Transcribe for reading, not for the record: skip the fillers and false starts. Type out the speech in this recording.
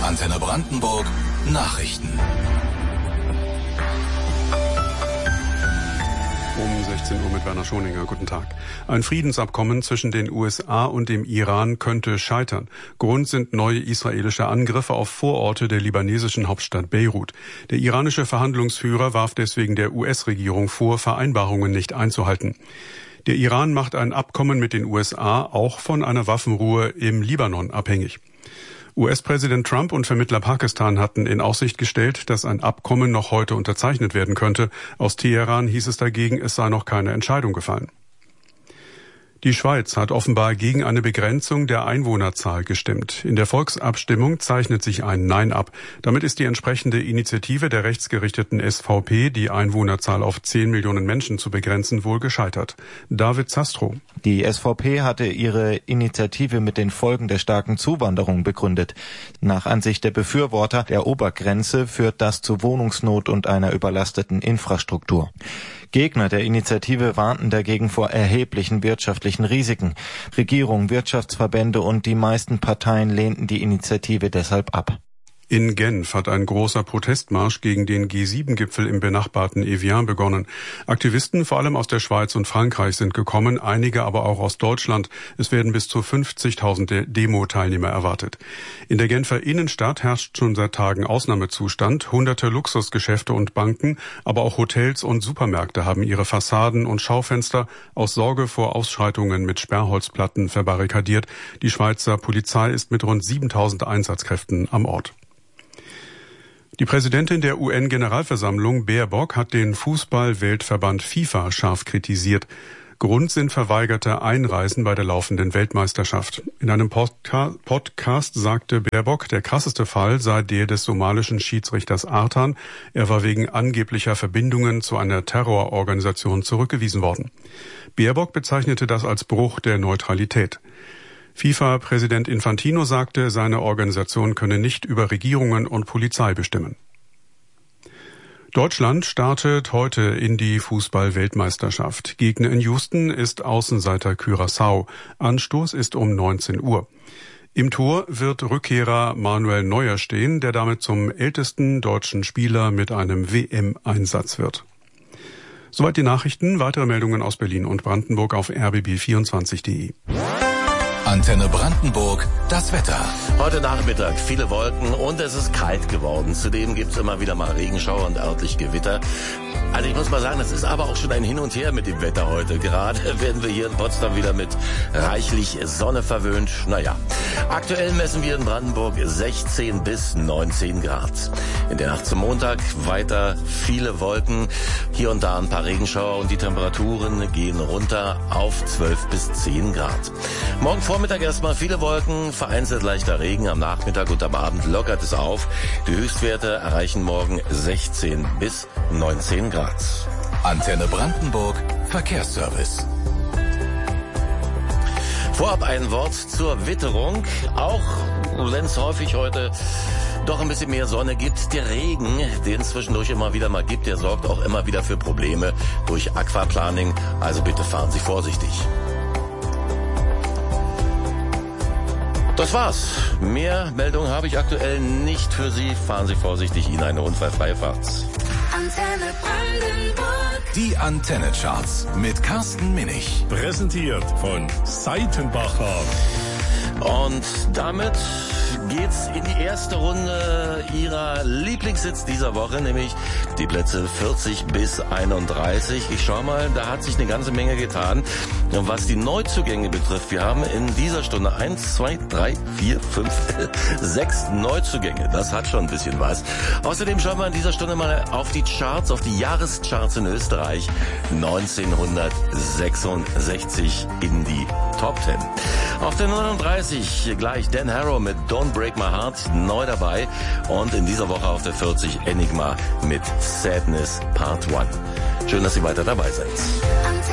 Antenne Brandenburg Nachrichten. Um 16 Uhr mit Werner Schoninger. Guten Tag. Ein Friedensabkommen zwischen den USA und dem Iran könnte scheitern. Grund sind neue israelische Angriffe auf Vororte der libanesischen Hauptstadt Beirut. Der iranische Verhandlungsführer warf deswegen der US-Regierung vor, Vereinbarungen nicht einzuhalten. Der Iran macht ein Abkommen mit den USA auch von einer Waffenruhe im Libanon abhängig. US-Präsident Trump und Vermittler Pakistan hatten in Aussicht gestellt, dass ein Abkommen noch heute unterzeichnet werden könnte. Aus Teheran hieß es dagegen, es sei noch keine Entscheidung gefallen. Die Schweiz hat offenbar gegen eine Begrenzung der Einwohnerzahl gestimmt. In der Volksabstimmung zeichnet sich ein Nein ab. Damit ist die entsprechende Initiative der rechtsgerichteten SVP, die Einwohnerzahl auf 10 Millionen Menschen zu begrenzen, wohl gescheitert. David Zastrow. Die SVP hatte ihre Initiative mit den Folgen der starken Zuwanderung begründet. Nach Ansicht der Befürworter der Obergrenze führt das zu Wohnungsnot und einer überlasteten Infrastruktur. Gegner der Initiative warnten dagegen vor erheblichen wirtschaftlichen Risiken. Regierung, Wirtschaftsverbände und die meisten Parteien lehnten die Initiative deshalb ab. In Genf hat ein großer Protestmarsch gegen den G7-Gipfel im benachbarten Evian begonnen. Aktivisten, vor allem aus der Schweiz und Frankreich, sind gekommen, einige aber auch aus Deutschland. Es werden bis zu 50.000 Demo-Teilnehmer erwartet. In der Genfer Innenstadt herrscht schon seit Tagen Ausnahmezustand. Hunderte Luxusgeschäfte und Banken, aber auch Hotels und Supermärkte haben ihre Fassaden und Schaufenster aus Sorge vor Ausschreitungen mit Sperrholzplatten verbarrikadiert. Die Schweizer Polizei ist mit rund 7.000 Einsatzkräften am Ort. Die Präsidentin der UN-Generalversammlung, Baerbock, hat den Fußball-Weltverband FIFA scharf kritisiert. Grund sind verweigerte Einreisen bei der laufenden Weltmeisterschaft. In einem Podcast sagte Baerbock, der krasseste Fall sei der des somalischen Schiedsrichters Artan. Er war wegen angeblicher Verbindungen zu einer Terrororganisation zurückgewiesen worden. Baerbock bezeichnete das als Bruch der Neutralität. FIFA-Präsident Infantino sagte, seine Organisation könne nicht über Regierungen und Polizei bestimmen. Deutschland startet heute in die Fußball-Weltmeisterschaft. Gegner in Houston ist Außenseiter Curaçao. Anstoß ist um 19 Uhr. Im Tor wird Rückkehrer Manuel Neuer stehen, der damit zum ältesten deutschen Spieler mit einem WM-Einsatz wird. Soweit die Nachrichten. Weitere Meldungen aus Berlin und Brandenburg auf rbb24.de. Antenne Brandenburg, das Wetter. Heute Nachmittag viele Wolken und es ist kalt geworden. Zudem gibt's immer wieder mal Regenschauer und örtlich Gewitter. Also ich muss mal sagen, das ist aber auch schon ein Hin und Her mit dem Wetter heute. Gerade werden wir hier in Potsdam wieder mit reichlich Sonne verwöhnt. Naja, aktuell messen wir in Brandenburg 16 bis 19 Grad. In der Nacht zum Montag weiter viele Wolken, hier und da ein paar Regenschauer und die Temperaturen gehen runter auf 12 bis 10 Grad. Morgen Vormittag erstmal viele Wolken, vereinzelt leichter Regen, am Nachmittag und am Abend lockert es auf. Die Höchstwerte erreichen morgen 16 bis 19 Grad. Antenne Brandenburg, Verkehrsservice. Vorab ein Wort zur Witterung. Auch wenn es häufig heute doch ein bisschen mehr Sonne gibt, der Regen, den es zwischendurch immer wieder mal gibt, der sorgt auch immer wieder für Probleme durch Aquaplaning. Also bitte fahren Sie vorsichtig. Das war's. Mehr Meldungen habe ich aktuell nicht für Sie. Fahren Sie vorsichtig, Ihnen eine unfallfreie Fahrt. Antenne Brandenburg. Die Antenne-Charts mit Carsten Minich. Präsentiert von Seitenbacher. Und damit geht's in die erste Runde Ihrer Lieblingssitz dieser Woche, nämlich die Plätze 40 bis 31. Ich schau mal, da hat sich eine ganze Menge getan. Was die Neuzugänge betrifft, wir haben in dieser Stunde 1, 2, 3, 4, 5, 6 Neuzugänge. Das hat schon ein bisschen was. Außerdem schauen wir in dieser Stunde mal auf die Charts, auf die Jahrescharts in Österreich 1966 in die Top 10. Auf der 39 gleich Dan Harrow mit Don't Break My Heart, neu dabei. Und in dieser Woche auf der 40 Enigma mit Sadness Part 1. Schön, dass Sie weiter dabei sind.